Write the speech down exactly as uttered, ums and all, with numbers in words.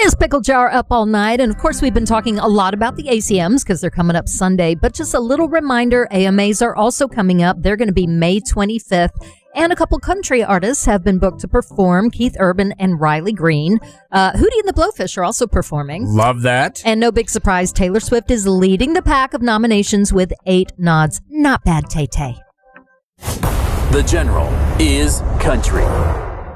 is Pickle Jar Up All Night. And of course, we've been talking a lot about the A C Ms because they're coming up Sunday. But just a little reminder, A M As are also coming up. They're going to be May twenty-fifth. And a couple country artists have been booked to perform. Keith Urban and Riley Green. Uh, Hootie and the Blowfish are also performing. Love that. And no big surprise, Taylor Swift is leading the pack of nominations with eight nods. Not bad, Tay-Tay. The General is country.